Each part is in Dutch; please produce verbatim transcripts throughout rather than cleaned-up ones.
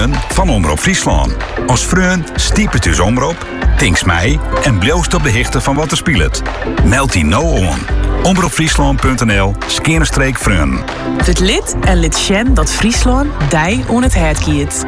van Omroep Friesland. Als vreun stiepet dus Omroep, tinks mij en bloost op de hichte van wat er speelt. Meld die nou on. omroepfriesland punt n l skerenstreek vreun. Het lid en lid Sjen dat Friesland dij on het hert kiet.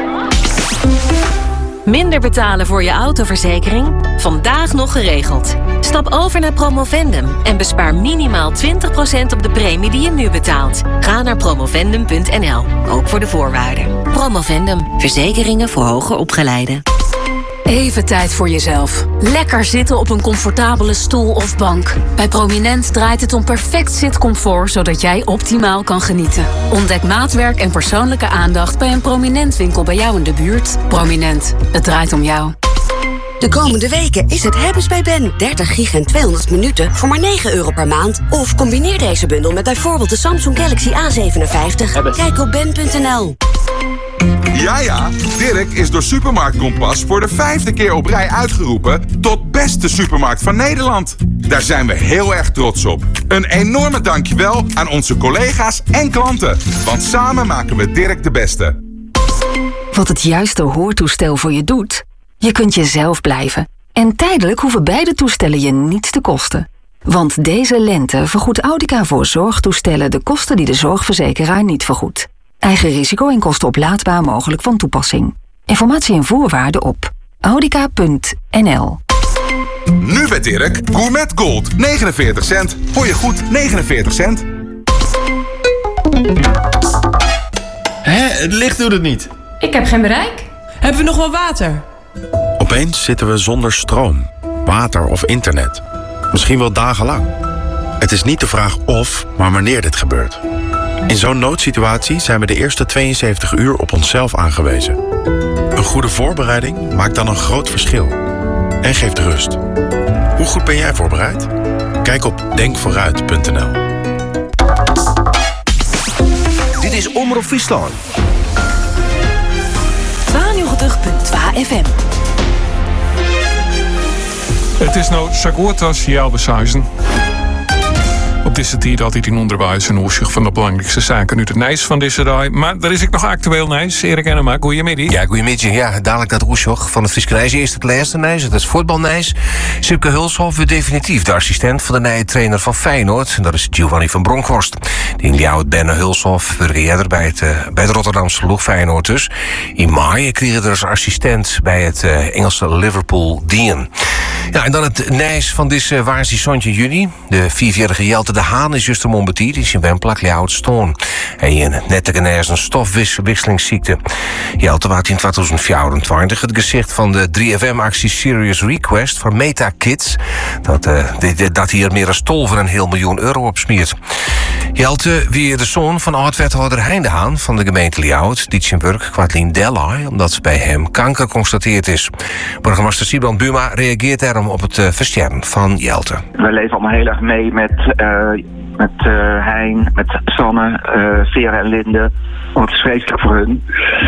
Minder betalen voor je autoverzekering? Vandaag nog geregeld. Stap over naar Promovendum en bespaar minimaal twintig procent op de premie die je nu betaalt. Ga naar promovendum punt n l, ook voor de voorwaarden. Promovendum, verzekeringen voor hoger opgeleiden. Even tijd voor jezelf. Lekker zitten op een comfortabele stoel of bank. Bij Prominent draait het om perfect zitcomfort, zodat jij optimaal kan genieten. Ontdek maatwerk en persoonlijke aandacht bij een Prominent winkel bij jou in de buurt. Prominent, het draait om jou. De komende weken is het hebben's bij Ben. dertig gig en tweehonderd minuten voor maar negen euro per maand. Of combineer deze bundel met bijvoorbeeld de Samsung Galaxy A zevenenvijftig. Kijk op ben punt n l. Ja, ja, Dirk is door Supermarkt Kompas voor de vijfde keer op rij uitgeroepen tot beste supermarkt van Nederland. Daar zijn we heel erg trots op. Een enorme dankjewel aan onze collega's en klanten. Want samen maken we Dirk de beste. Wat het juiste hoortoestel voor je doet? Je kunt jezelf blijven. En tijdelijk hoeven beide toestellen je niets te kosten. Want deze lente vergoedt Audica voor zorgtoestellen de kosten die de zorgverzekeraar niet vergoedt. Eigen risico en kosten oplaadbaar mogelijk van toepassing. Informatie en voorwaarden op audica punt n l. Nu bij Dirk, Gourmet Gold, negenenveertig cent. Hoor je goed, negenenveertig cent. Hé, het licht doet het niet. Ik heb geen bereik. Hebben we nog wel water? Opeens zitten we zonder stroom, water of internet. Misschien wel dagenlang. Het is niet de vraag of, maar wanneer dit gebeurt. In zo'n noodsituatie zijn we de eerste tweeënzeventig uur op onszelf aangewezen. Een goede voorbereiding maakt dan een groot verschil. En geeft rust. Hoe goed ben jij voorbereid? Kijk op denk vooruit punt n l. Dit is Omroep Friesland. tweeënnegentig komma twee F M. Het is nou Sagoortas Jalbesuizen. Op deze tijd altijd in onderwijs en oorzicht van de belangrijkste zaken uit het Nijs van deze dag. Maar daar is ik nog actueel Nijs. Erik Enema, goeiemiddag. Ja, goeiemiddag. Ja, dadelijk dat oorzicht van de Friese Nijs. Eerst het laatste Nijs, het is voetbalnijs. Sipke Hulshoff wordt definitief de assistent van de nieuwe trainer van Feyenoord. En dat is Giovanni van Bronckhorst. Die inliauwt Benne Hulshoff eerder bij het, uh, bij het Rotterdamse ploeg Feyenoord dus. In mei kreeg er als assistent bij het uh, Engelse Liverpool Dean. Ja, en dan het Nijs van deze uh, waarsje zondje juni. De vierjarige Jelte de Haan is juist een onbetierd in zijn wemplak Ljouwt Stoon. Hij in net genezen een stofwisselingsziekte. Jelte was in twintig vierentwintig het gezicht van de drie F M-actie Serious Request voor Meta Kids. Dat, uh, dit, dat hier meer dan tol voor een heel miljoen euro op smeert. Jelte weer de zoon van oud-wethouder Hein de Haan van de gemeente Ljouwt, die zijn werk Kwartlien Delay, omdat bij hem kanker constateerd is. Burgemeester Siebrand Buma reageert daarom op het uh, versterren van Jelte. We leven allemaal heel erg mee met, uh, met uh, Hein, met Sanne, uh, Vera en Linde. Want het is vreselijk voor hun.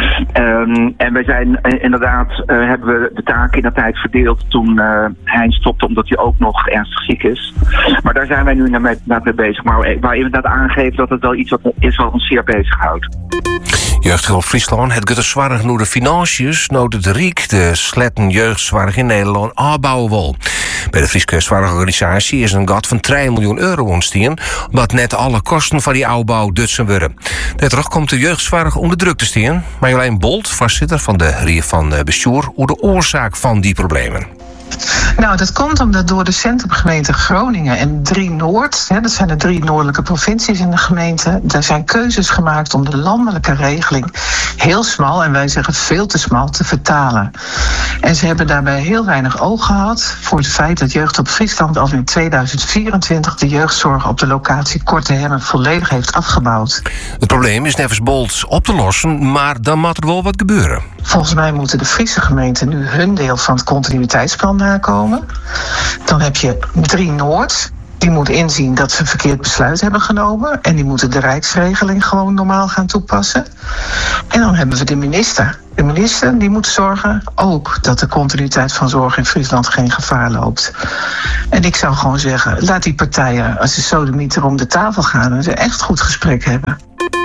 Um, en wij zijn uh, inderdaad, uh, hebben we de taak in de tijd verdeeld toen uh, Hein stopte, omdat hij ook nog ernstig ziek is. Maar daar zijn wij nu naar mee, naar mee bezig. Maar waar we inderdaad aangeven dat het wel iets wat is wat ons zeer bezighoudt. Jeugdhulp Friesland, het gaat zwaar genoeg de financiën, nood de Riek, de sletten jeugdzwarig in Nederland, aanbouwen wil. Bij de Friese Zwaarige Organisatie is een gat van drie miljoen euro ontstaan, omdat net alle kosten van die aanbouw dutsen worden. Daardoor komt de jeugdzwarig onder druk te staan. Marjolein Bolt, voorzitter van de Rier van Bestuur, hoe de oorzaak van die problemen. Nou, dat komt omdat door de centrumgemeente Groningen en drie Noord, hè, dat zijn de drie noordelijke provincies in de gemeente, daar zijn keuzes gemaakt om de landelijke regeling heel smal, en wij zeggen veel te smal, te vertalen. En ze hebben daarbij heel weinig oog gehad voor het feit dat Jeugdhulp Friesland al in tweeduizend vierentwintig de jeugdzorg op de locatie Korte Hemmen volledig heeft afgebouwd. Het probleem is nevens Bolt op te lossen, maar dan moet er wel wat gebeuren. Volgens mij moeten de Friese gemeenten nu hun deel van het continuïteitsplan nakomen. Dan heb je drie Noord. Die moet inzien dat ze een verkeerd besluit hebben genomen. En die moeten de rijksregeling gewoon normaal gaan toepassen. En dan hebben we de minister. De minister die moet zorgen ook dat de continuïteit van zorg in Friesland geen gevaar loopt. En ik zou gewoon zeggen, laat die partijen, als ze sodemieter om de tafel gaan, en ze echt goed gesprek hebben.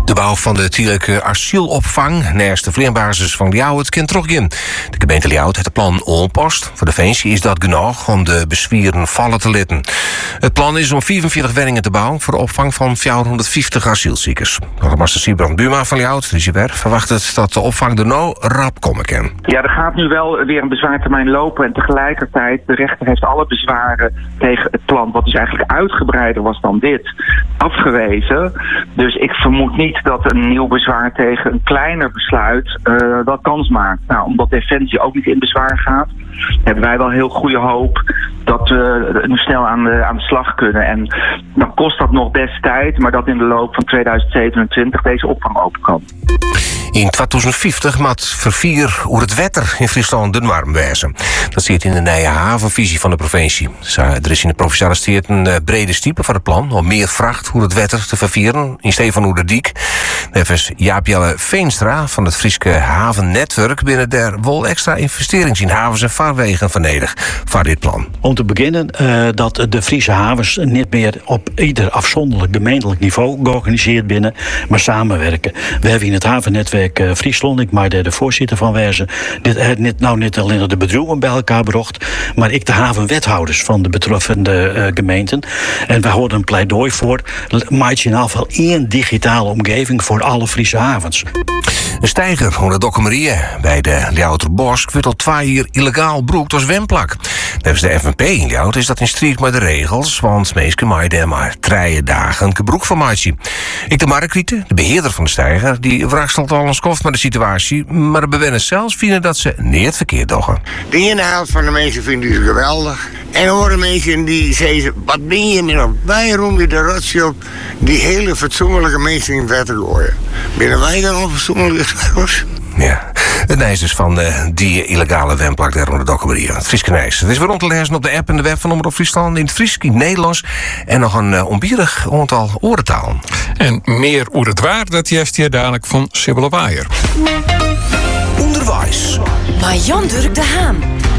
De bouw van de tijdelijke asielopvang naast de vleerbasis van Ljouwert kent terug in. De gemeente Ljouwert heeft het plan onpast. Voor de Defensie is dat genoeg om de bezwieren vallen te letten. Het plan is om vierenveertig woningen te bouwen voor de opvang van vierhonderdvijftig asielziekers. Burgemeester Siebrand Buma van Ljouwert, Riesjewer, verwacht het dat de opvang er nou rap komen kan. Ja, er gaat nu wel weer een bezwaartermijn lopen en tegelijkertijd de rechter heeft alle bezwaren tegen het plan, wat dus eigenlijk uitgebreider was dan dit, afgewezen. Dus ik vermoed niet dat een nieuw bezwaar tegen een kleiner besluit uh, dat kans maakt. Nou, omdat Defensie ook niet in bezwaar gaat, hebben wij wel heel goede hoop dat we nu snel aan de, aan de slag kunnen. En dan kost dat nog best tijd, maar dat in de loop van tweeduizend zevenentwintig deze opvang open kan. In tweeduizend vijftig moet vervier hoe het wetter in Friesland dun warm wezen. Dat zit in de nieuwe havenvisie van de provincie. Er is in de provinciale steert een brede stiepe van het plan om meer vracht hoe het wetter te vervieren in Stefan Oederdiek. Even Jaap-Jelle Veenstra van het Frieske Havennetwerk binnen der wel extra investeringen in havens en vaarwegen vernedig voor dit plan. Om te beginnen uh, dat de Friese havens niet meer op ieder afzonderlijk gemeentelijk niveau georganiseerd binnen, maar samenwerken. We hebben in het havennetwerk uh, Friesland, ik maar daar de voorzitter van wezen, dit heeft niet, nou niet alleen de bedrijven bij elkaar gebracht, maar ik de havenwethouders van de betreffende uh, gemeenten. En we houden een pleidooi voor, maak je in ieder geval één digitale omgeving voor alle Friese havens. Een steiger onder de Dokkemerieën bij de Ljouwerterbosch wordt al twee jaar illegaal broekt als wemplak. Volgens de F N P in Ljouwert is dat in strijd met de regels, want meesten maaien er maar drie dagen gebroek van maaien. Ik de Markriete, de beheerder van de steiger, die wrakstelt al een skoft met de situatie, maar de bewoners zelfs vinden dat ze niet verkeerd doggen. De ene helft van de mensen vinden ze geweldig. En er worden mensen die zeggen, wat ben je met op? Waarom je de rotje op die hele fatsoenlijke mensen in vetten gooien? Binnen wij dan onfatsoenlijke steigers? Ja, het nijs dus van uh, die illegale wemplak daar onder de Dokkemerieën. Het Frieske nijs. Het is weer rond te lezen op de app en de web van Omroep Friesland in het Fries, in het Nederlands en nog een uh, onbierig aantal oorentaal. En meer oer het waar, dat juist hier dadelijk van Sibylle Waaier. Onderwijs. Maar Jan Durk de Haan.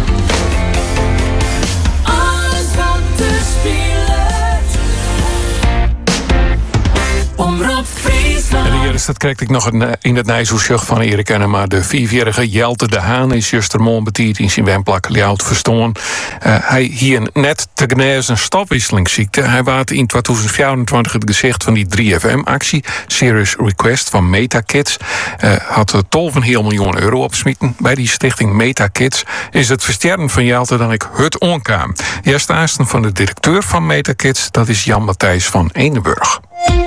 Omroep Friesland. En hier is dat krijg ik nog in het Nijshoesjug van Erik en maar de vierjarige Jelte de Haan is justermorgen betiert in zijn wemplak Ljouwert verstoorn. Uh, hij hier net te genezen een stofwisselingsziekte. Hij waard in tweeduizend vierentwintig het gezicht van die drie F M-actie, Serious Request van MetaKids. Uh, had de tol van heel miljoen euro opsmieten. Bij die stichting MetaKids is het versterken van Jelte dan ik het onkwam. Eerst aanstaan van de directeur van MetaKids, dat is Jan-Matthijs van Eenenburg.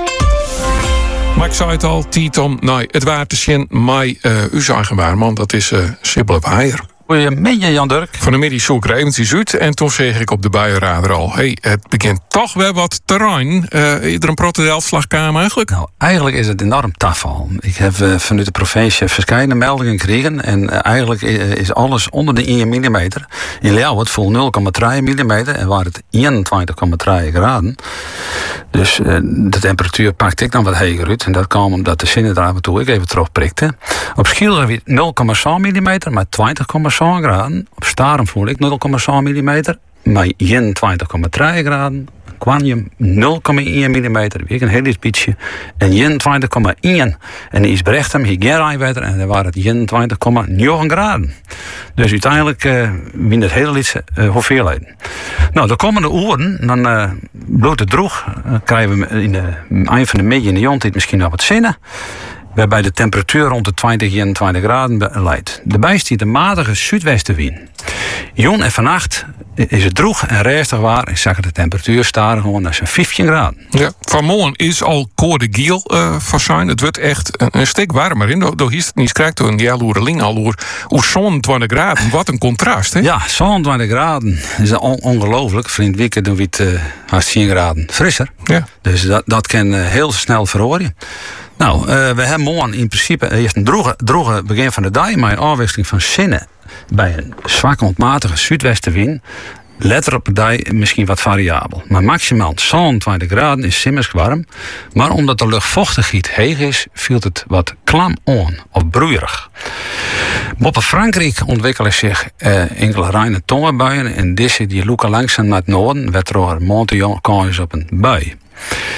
Maar ik zei het al, Tietom, nee, het waard te zien, maar uh, uw eigen waarman, dat is uh, Sibylle Waaier. Goedemiddag, Jan Durk. Van de middag zoek Ravens uit en toen zeg ik op de buienradar al, hey, het begint toch wel wat terrein. Uh, is er een protodelfslagkamer eigenlijk? Nou, eigenlijk is het enorm tafel. Ik heb uh, vanuit de provincie verschillende meldingen gekregen en uh, eigenlijk is alles onder de één millimeter. In Ljouwert voel nul komma drie millimeter en waar het eenentwintig komma drie graden. Dus uh, de temperatuur pakte ik dan wat heger uit en dat kwam omdat de zinnen er af en toe ik even terugprikte. Op Schielder weer nul komma zes millimeter, maar twintig komma zes graden. Op Starum voel ik nul komma zes millimeter, maar eenentwintig komma drie graden. Quanium nul komma één millimeter, weer een heel iets beetje. En eenentwintig komma één. En in Isbrechtem hier geen rijwetter en daar waren het eenentwintig komma negen graden. Dus uiteindelijk uh, wint het hele liedje uh, hoeveelheden. Nou, de komende uren, dan uh, bloot het droeg. Uh, krijgen we in de eind van de middag in de jontijd misschien nog wat zinnen. Waarbij de temperatuur rond de twintig, eenentwintig graden leidt. Daarbij stiet de matige zuidwestenwind. Jon en vannacht is het droeg en rustig waar. En zag de temperatuur staren gewoon naar zijn vijftien graden. Ja, vanmorgen is al code geel uh, van zijn. Het wordt echt een, een stuk warmer in. Door is het niet krijgt door een jaloereling al oer zevenentwintig graden. Wat een contrast, hè? Ja, zevenentwintig graden. Dat is on- ongelooflijk. Vriend weekend doen we het uh, haast tien graden frisser. Ja. Dus dat, dat kan uh, heel snel verhoren. Nou, uh, we hebben morgen in principe eerst een droge, droge begin van de dag, maar een afwisseling van zinnen bij een zwakke ontmatige zuidwestenwind. Letter op de dag misschien wat variabel. Maar maximaal zevenentwintig graden is simmers warm. Maar omdat de luchtvochtigheid heeg is, viel het wat klam aan of broeierig. Boven Frankrijk ontwikkelen zich uh, enkele reine tongenbuien. En deze die loeken langzaam naar het noorden, werd er een Montillon kans op een bui.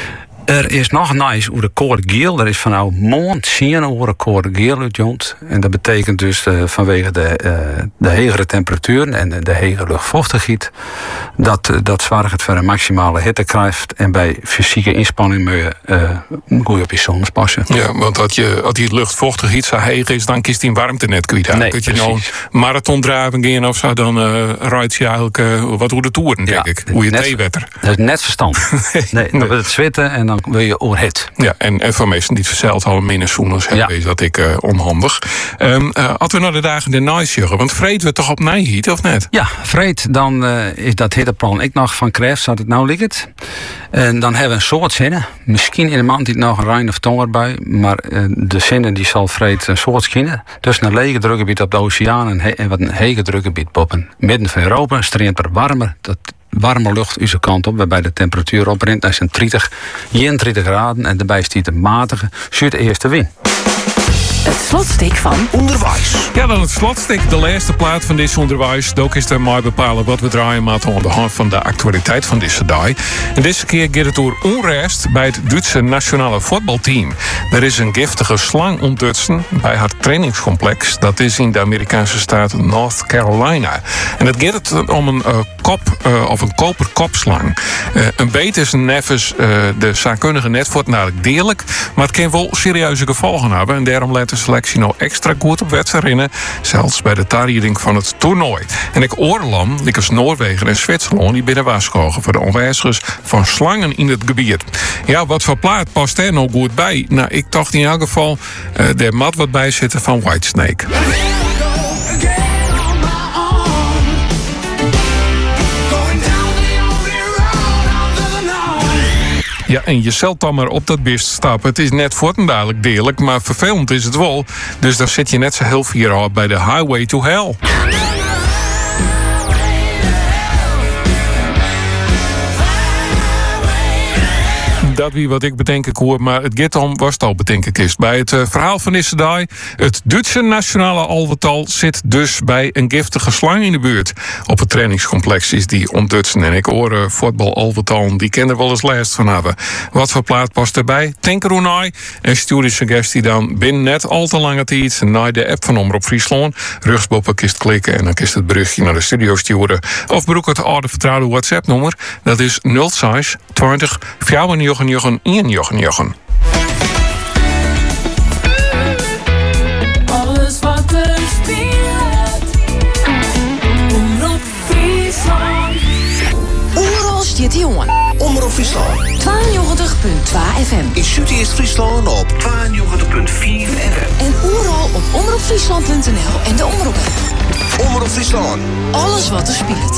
Er is nog nice over de koord geel. Er is van nou maand zien over de koord geel uitjont. En dat betekent dus uh, vanwege de, uh, de hegere temperaturen en de, de hegere luchtvochtigheid dat, uh, dat zorgt voor een maximale hittekracht. En bij fysieke inspanning moet je uh, goed op je zon passen. Ja, want als je, als die luchtvochtigheid zo heeg is, dan kiest die warmte net kwijt. Nee, kun je nou een marathondrijving in of zo, dan uh, rijdt je eigenlijk uh, wat hoe de toeren, denk ja, ik. Hoe je net, theewetter. Dat is net verstand. nee, nee, dan wordt het zwitten en dan wil je oorhit. Ja, en, en voor mensen die het verzeld al minder zoeners hebben, ja. is dat ik uh, onhandig. Um, uh, als we naar de dagen de nice juggen, want vreten we toch op nijhiet, of net? Ja, vreet, dan uh, is dat hitteplan ik nog van krijg, zodat het nou ligt. En dan hebben we een soort zinnen. Misschien in de maand die nog een Rijn of Ton erbij, maar uh, de zinnen die zal vreet een soort schinnen. Dus een lege drukgebied op de oceaan en, he, en wat een hege drukgebied poppen. Midden van Europa streemt er warmer. Dat warme lucht onze kant op, waarbij de temperatuur oprint naar zijn dertig, eenendertig graden en daarbij stiet een matige zuideerste wind. Het slotstuk van onderwijs. Ja, dan het slotstuk, de laatste plaat van dit onderwijs. Ook is er maar bepalen wat we draaien maken aan de hand van de actualiteit van deze dag. En deze keer gaat het door onrust bij het Duitse nationale voetbalteam. Er is een giftige slang ontdutsen bij haar trainingscomplex. Dat is in de Amerikaanse staat North Carolina. En het gaat om een uh, kop uh, of een koperkopslang. Uh, een beet is een neffens uh, de zaakkundige net voor het namelijk deerlijk, maar het kan wel serieuze gevolgen hebben. En daarom let de selectie nou extra goed op wedstrijden, zelfs bij de tarieting van het toernooi. En ik oorlam, ik als Noorwegen en Zwitserland, die binnen waarschuwen voor de onwijzigers van slangen in het gebied. Ja, wat voor plaat past er nou goed bij? Nou, ik dacht in elk geval uh, de mat wat bij zitten van Whitesnake. Ja, en je zult dan maar op dat beest stappen. Het is net voor en dadelijk deerlijk, maar vervelend is het wel. Dus dan zit je net zo heel vier bij de Highway to Hell. Dat wie wat ik bedenk ik hoor, maar het gaat om was het al bedenk ik is. Bij het uh, verhaal van deze dag, het Duitse nationale alwetal zit dus bij een giftige slang in de buurt. Op het trainingscomplex is die ontdutsen. En ik hoor uh, voetbal alwetal, die kennen wel eens lijst van hebben. Wat voor plaat past erbij? Denk er naar en stuur die suggestie dan binnen net al te lange tijd naar de app van Omroep Friesland. Rugsboppen kist klikken en dan kist het berichtje naar de studio sturen. Of broek het oude vertrouwde WhatsApp nummer. Dat is nul zes twintig vierentachtig jochen één jochen jochen. Alles wat er speelt. Omroep Friesland. Oerol stiet jongen. Omroep Friesland. tweeënnegentig komma twee F M. In Zuid-East Friesland op tweeënnegentig komma vier F M. En oerol op omroepfriesland punt n l en de Omroep app. Omroep Friesland. Alles wat er speelt.